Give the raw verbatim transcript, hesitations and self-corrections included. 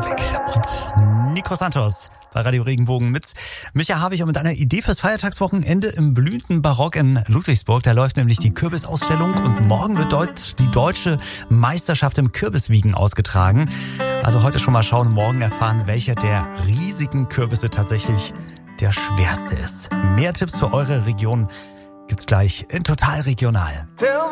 Habeck und Nico Santos bei Radio Regenbogen mit Micha Havig und mit einer Idee fürs Feiertagswochenende im blühenden Barock in Ludwigsburg. Da läuft nämlich die Kürbisausstellung und morgen wird dort die deutsche Meisterschaft im Kürbiswiegen ausgetragen. Also heute schon mal schauen, morgen erfahren, welcher der riesigen Kürbisse tatsächlich der schwerste ist. Mehr Tipps für eure Region gibt's gleich in Total Regional.